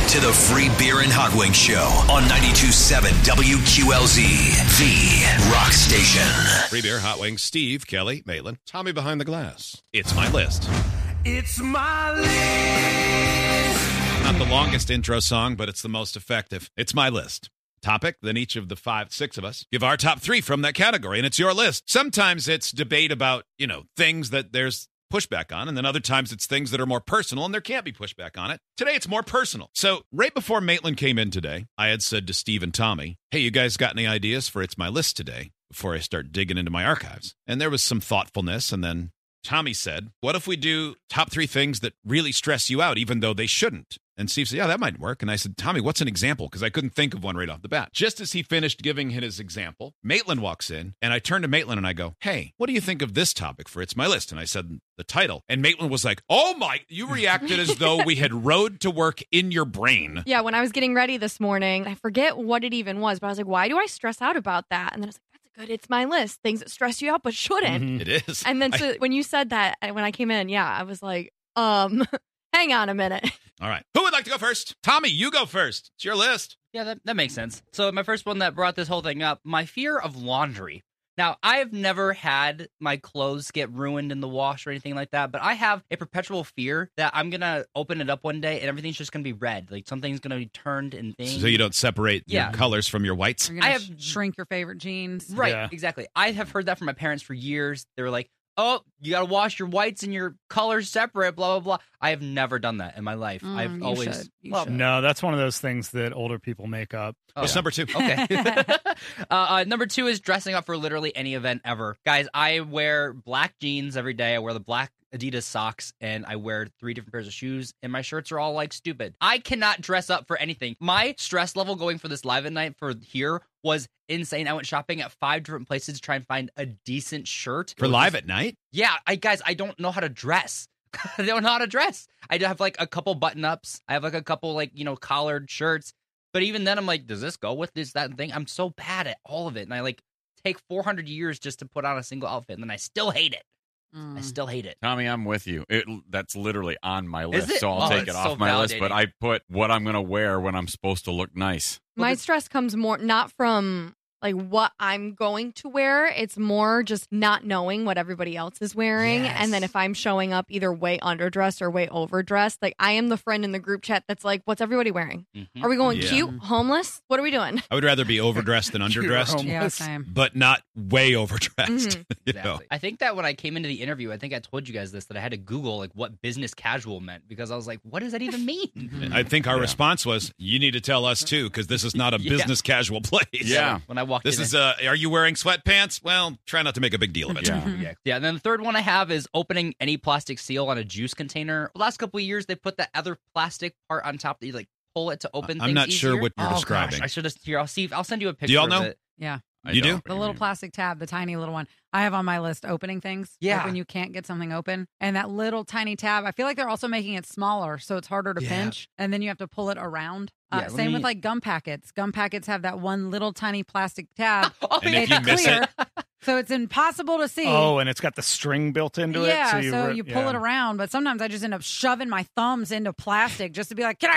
to the Free Beer and Hot Wings Show on 92.7 WQLZ, the rock station. Free Beer, Hot Wings, Steve, Kelly, Maitland, Tommy behind the glass. It's my list. It's my list. Not the longest intro song, but it's the most effective. It's my list. Topic, then each of the 6 of us give our top 3 from that category, and it's your list. Sometimes it's debate about, things that there's pushback on, and then other times it's things that are more personal, and there can't be pushback on it. Today, it's more personal. So right before Maitland came in today, I had said to Steve and Tommy, hey, you guys got any ideas for It's My List today before I start digging into my archives? And there was some thoughtfulness, and then Tommy said, what if we do top 3 things that really stress you out, even though they shouldn't? And Steve said, yeah, that might work. And I said, Tommy, what's an example? Because I couldn't think of one right off the bat. Just as he finished giving his example, Maitland walks in, and I turn to Maitland and I go, hey, what do you think of this topic for It's My List? And I said the title. And Maitland was like, oh my, you reacted as though we had rode to work in your brain. Yeah, when I was getting ready this morning, I forget what it even was, but I was like, why do I stress out about that? And then I was like, good, It's My List. Things that stress you out but shouldn't. Mm-hmm. It is. And then when you said that, when I came in, I was like, hang on a minute. All right. Who would like to go first? Tommy, you go first. It's your list. Yeah, that makes sense. So my first one that brought this whole thing up, my fear of laundry. Now, I have never had my clothes get ruined in the wash or anything like that, but I have a perpetual fear that I'm going to open it up one day and everything's just going to be red. Like something's going to be turned and things. So you don't separate your colors from your whites? I have shrink your favorite jeans. Right, exactly. I have heard that from my parents for years. They were like, oh, you got to wash your whites and your colors separate, blah, blah, blah. I have never done that in my life. I've always... No, that's one of those things that older people make up. What's number 2? Okay. Number 2 is dressing up for literally any event ever. Guys, I wear black jeans every day. I wear the black Adidas socks, and I wear 3 different pairs of shoes, and my shirts are all like stupid. I cannot dress up for anything. My stress level going for this live at night for here was insane. I went shopping at 5 different places to try and find a decent shirt. For live at night? Yeah, I don't know how to dress. I don't know how to dress. I have like a couple button-ups. I have like a couple like, collared shirts. But even then I'm like, does this go with this, that, and thing? I'm so bad at all of it. And I like take 400 years just to put on a single outfit, and then I still hate it. I still hate it. Tommy, I'm with you. That's literally on my list, Is it? so I'll take it it's off so my list. validating. But I put what I'm going to wear when I'm supposed to look nice. My stress comes more not from like what I'm going to wear. It's more just not knowing what everybody else is wearing. Yes. And then if I'm showing up either way underdressed or way overdressed, like I am the friend in the group chat that's like, what's everybody wearing? Mm-hmm. Are we going cute? Homeless? What are we doing? I would rather be overdressed than underdressed, Yeah, same. but not way overdressed. Exactly. I think that when I came into the interview, I think I told you guys this, that I had to Google like what business casual meant, because I was like, what does that even mean? I think our response was, you need to tell us too, because this is not a business casual place. Yeah. When I walked This in, is are you wearing sweatpants? Well, try not to make a big deal of it. Yeah, and then the third one I have is opening any plastic seal on a juice container. The last couple of years, they put that other plastic part on top that you like pull it to open things I'm not easier. sure what you're describing. Gosh, I should have. Here, I'll send you a picture. Do y'all know? Of it. Yeah. You do? The little plastic tab, the tiny little one. I have on my list opening things. Yeah. Like when you can't get something open. And that little tiny tab, I feel like they're also making it smaller, so it's harder to pinch. And then you have to pull it around. Same with like gum packets. Gum packets have that one little tiny plastic tab. And if you miss it, so it's impossible to see. Oh, and it's got the string built into it. Yeah, so you pull it around. But sometimes I just end up shoving my thumbs into plastic just to be like, can I